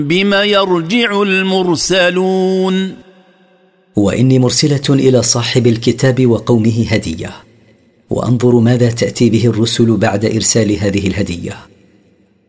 بم يرجع المرسلون وإني مرسلة إلى صاحب الكتاب وقومه هدية، وأنظر ماذا تأتي به الرسل بعد إرسال هذه الهدية.